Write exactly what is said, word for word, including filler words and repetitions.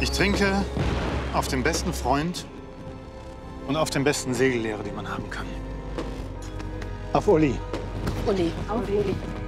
Ich trinke auf den besten Freund und auf den besten Segellehrer, die man haben kann. Auf Uli. Uli. Auf Uli.